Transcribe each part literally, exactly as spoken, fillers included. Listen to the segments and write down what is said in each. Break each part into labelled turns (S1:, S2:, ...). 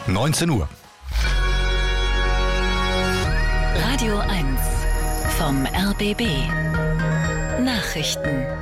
S1: neunzehn Uhr.
S2: Radio eins vom R B B. Nachrichten.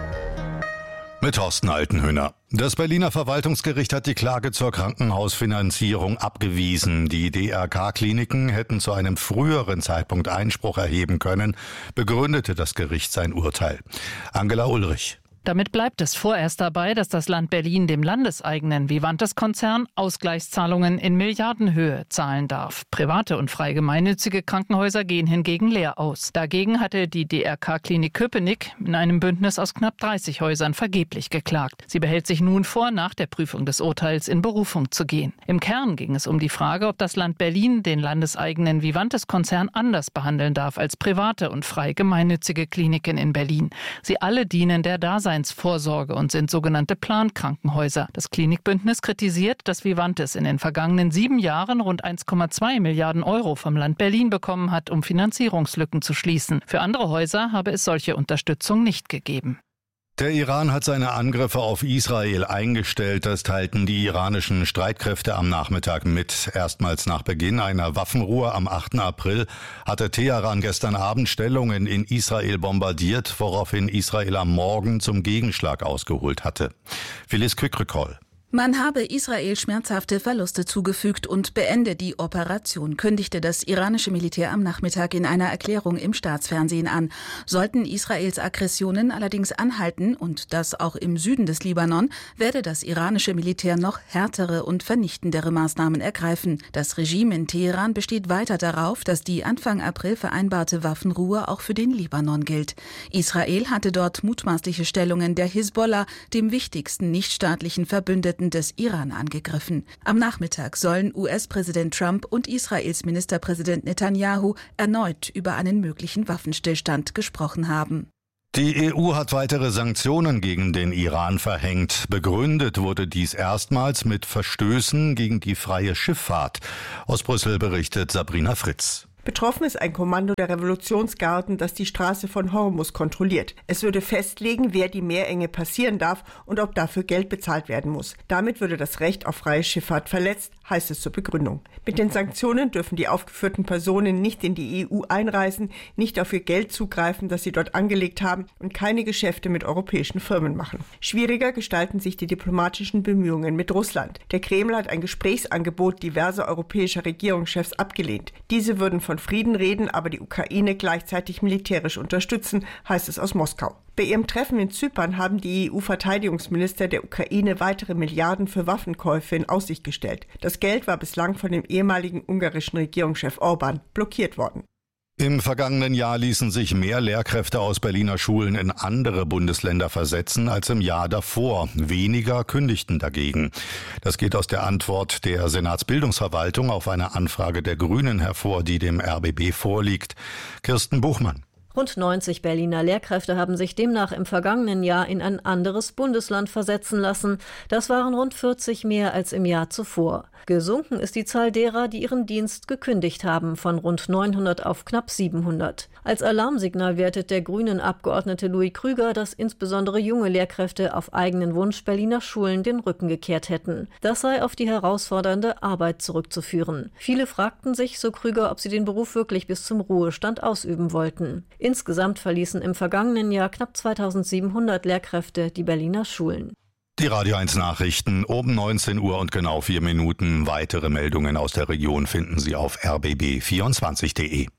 S1: Mit Thorsten Altenhöhner. Das Berliner Verwaltungsgericht hat die Klage zur Krankenhausfinanzierung abgewiesen. Die D R K-Kliniken hätten zu einem früheren Zeitpunkt Einspruch erheben können, begründete das Gericht sein Urteil. Angela Ulrich.
S3: Damit bleibt es vorerst dabei, dass das Land Berlin dem landeseigenen Vivantes-Konzern Ausgleichszahlungen in Milliardenhöhe zahlen darf. Private und frei gemeinnützige Krankenhäuser gehen hingegen leer aus. Dagegen hatte die D R K-Klinik Köpenick in einem Bündnis aus knapp dreißig Häusern vergeblich geklagt. Sie behält sich nun vor, nach der Prüfung des Urteils in Berufung zu gehen. Im Kern ging es um die Frage, ob das Land Berlin den landeseigenen Vivantes-Konzern anders behandeln darf als private und frei gemeinnützige Kliniken in Berlin. Sie alle dienen der Daseinsvorsorge und sind sogenannte Plankrankenhäuser. Das Klinikbündnis kritisiert, dass Vivantes in den vergangenen sieben Jahren rund eins Komma zwei Milliarden Euro vom Land Berlin bekommen hat, um Finanzierungslücken zu schließen. Für andere Häuser habe es solche Unterstützung nicht gegeben.
S1: Der Iran hat seine Angriffe auf Israel eingestellt. Das teilten die iranischen Streitkräfte am Nachmittag mit. Erstmals nach Beginn einer Waffenruhe am achten April hatte Teheran gestern Abend Stellungen in Israel bombardiert, woraufhin Israel am Morgen zum Gegenschlag ausgeholt hatte. Phyllis Quick-Recall.
S4: Man habe Israel schmerzhafte Verluste zugefügt und beende die Operation, kündigte das iranische Militär am Nachmittag in einer Erklärung im Staatsfernsehen an. Sollten Israels Aggressionen allerdings anhalten, und das auch im Süden des Libanon, werde das iranische Militär noch härtere und vernichtendere Maßnahmen ergreifen. Das Regime in Teheran besteht weiter darauf, dass die Anfang April vereinbarte Waffenruhe auch für den Libanon gilt. Israel hatte dort mutmaßliche Stellungen der Hisbollah, dem wichtigsten nichtstaatlichen Verbündeten des Iran, angegriffen. Am Nachmittag sollen U S-Präsident Trump und Israels Ministerpräsident Netanyahu erneut über einen möglichen Waffenstillstand gesprochen haben.
S1: Die E U hat weitere Sanktionen gegen den Iran verhängt. Begründet wurde dies erstmals mit Verstößen gegen die freie Schifffahrt. Aus Brüssel berichtet Sabrina Fritz.
S5: Betroffen ist ein Kommando der Revolutionsgarden, das die Straße von Hormuz kontrolliert. Es würde festlegen, wer die Meerenge passieren darf und ob dafür Geld bezahlt werden muss. Damit würde das Recht auf freie Schifffahrt verletzt, heißt es zur Begründung. Mit den Sanktionen dürfen die aufgeführten Personen nicht in die E U einreisen, nicht auf ihr Geld zugreifen, das sie dort angelegt haben, und keine Geschäfte mit europäischen Firmen machen. Schwieriger gestalten sich die diplomatischen Bemühungen mit Russland. Der Kreml hat ein Gesprächsangebot diverser europäischer Regierungschefs abgelehnt. Diese würden von Frieden reden, aber die Ukraine gleichzeitig militärisch unterstützen, heißt es aus Moskau. Bei ihrem Treffen in Zypern haben die E U-Verteidigungsminister der Ukraine weitere Milliarden für Waffenkäufe in Aussicht gestellt. Das Geld war bislang von dem ehemaligen ungarischen Regierungschef Orban blockiert worden.
S1: Im vergangenen Jahr ließen sich mehr Lehrkräfte aus Berliner Schulen in andere Bundesländer versetzen als im Jahr davor. Weniger kündigten dagegen. Das geht aus der Antwort der Senatsbildungsverwaltung auf eine Anfrage der Grünen hervor, die dem R B B vorliegt. Kirsten Buchmann.
S6: Rund neunzig Berliner Lehrkräfte haben sich demnach im vergangenen Jahr in ein anderes Bundesland versetzen lassen. Das waren rund vierzig mehr als im Jahr zuvor. Gesunken ist die Zahl derer, die ihren Dienst gekündigt haben, von rund neunhundert auf knapp siebenhundert. Als Alarmsignal wertet der Grünen-Abgeordnete Louis Krüger, dass insbesondere junge Lehrkräfte auf eigenen Wunsch Berliner Schulen den Rücken gekehrt hätten. Das sei auf die herausfordernde Arbeit zurückzuführen. Viele fragten sich, so Krüger, ob sie den Beruf wirklich bis zum Ruhestand ausüben wollten. Insgesamt verließen im vergangenen Jahr knapp zweitausendsiebenhundert Lehrkräfte die Berliner Schulen.
S1: Die Radio eins Nachrichten um neunzehn Uhr und genau vier Minuten. Weitere Meldungen aus der Region finden Sie auf r b b vierundzwanzig punkt d e.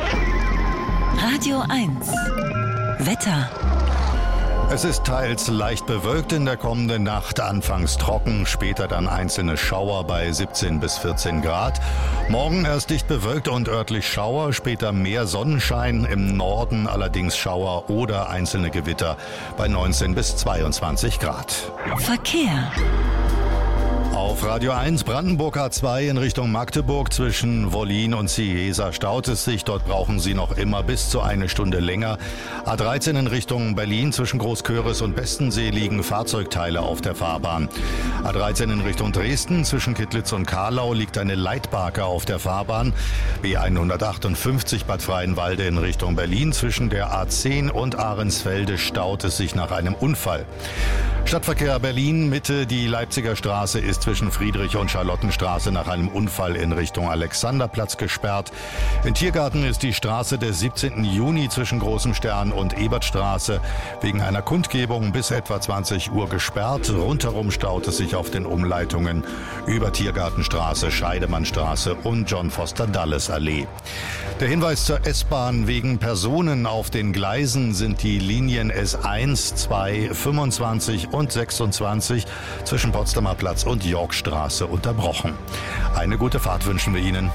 S2: Radio eins Wetter.
S1: Es ist teils leicht bewölkt in der kommenden Nacht, anfangs trocken, später dann einzelne Schauer bei siebzehn bis vierzehn Grad. Morgen erst dicht bewölkt und örtlich Schauer, später mehr Sonnenschein, im Norden allerdings Schauer oder einzelne Gewitter bei neunzehn bis zweiundzwanzig Grad.
S2: Verkehr.
S1: Auf Radio eins Brandenburg A zwei in Richtung Magdeburg zwischen Wollin und Ciesa staut es sich. Dort brauchen Sie noch immer bis zu eine Stunde länger. A dreizehn in Richtung Berlin zwischen Großköris und Bestensee liegen Fahrzeugteile auf der Fahrbahn. A dreizehn in Richtung Dresden zwischen Kittlitz und Karlau liegt eine Leitbarke auf der Fahrbahn. B hundertachtundfünfzig Bad Freienwalde in Richtung Berlin zwischen der A zehn und Ahrensfelde staut es sich nach einem Unfall. Stadtverkehr Berlin Mitte, die Leipziger Straße ist zwischen zwischen Friedrich- und Charlottenstraße nach einem Unfall in Richtung Alexanderplatz gesperrt. In Tiergarten ist die Straße des siebzehnten Juni zwischen Großem Stern und Ebertstraße wegen einer Kundgebung bis etwa zwanzig Uhr gesperrt. Rundherum staut es sich auf den Umleitungen über Tiergartenstraße, Scheidemannstraße und John Foster Dulles Allee. Der Hinweis zur S-Bahn: wegen Personen auf den Gleisen sind die Linien S eins, zwei, fünfundzwanzig und sechsundzwanzig zwischen Potsdamer Platz und Yorkstraße unterbrochen. Eine gute Fahrt wünschen wir Ihnen.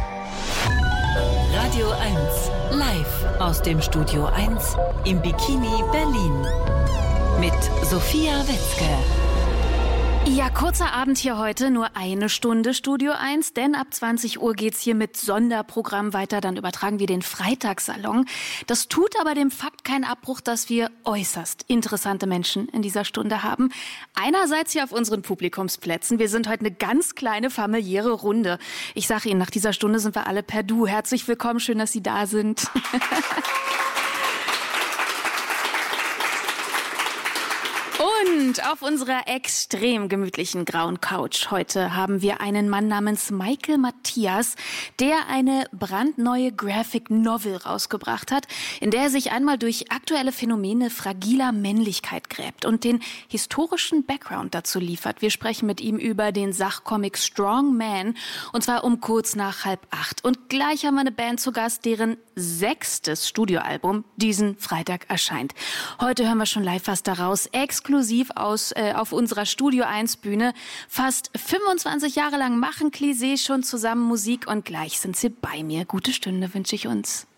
S2: Radio eins, live aus dem Studio eins im Bikini Berlin. Mit Sophia Witzke.
S7: Ja, kurzer Abend hier heute, nur eine Stunde Studio eins, denn ab zwanzig Uhr geht's hier mit Sonderprogramm weiter. Dann übertragen wir den Freitagssalon. Das tut aber dem Fakt keinen Abbruch, dass wir äußerst interessante Menschen in dieser Stunde haben. Einerseits hier auf unseren Publikumsplätzen. Wir sind heute eine ganz kleine familiäre Runde. Ich sage Ihnen, nach dieser Stunde sind wir alle per Du. Herzlich willkommen, schön, dass Sie da sind. Und auf unserer extrem gemütlichen grauen Couch heute haben wir einen Mann namens Michael Matthias, der eine brandneue Graphic Novel rausgebracht hat, in der er sich einmal durch aktuelle Phänomene fragiler Männlichkeit gräbt und den historischen Background dazu liefert. Wir sprechen mit ihm über den Sachcomic Strong Man, und zwar um kurz nach halb acht. Und gleich haben wir eine Band zu Gast, deren sechstes Studioalbum diesen Freitag erscheint. Heute hören wir schon live was daraus, exklusiv aus äh, auf unserer Studio eins Bühne. Fast fünfundzwanzig Jahre lang machen Clizé schon zusammen Musik und gleich sind sie bei mir. Gute Stunde wünsche ich uns.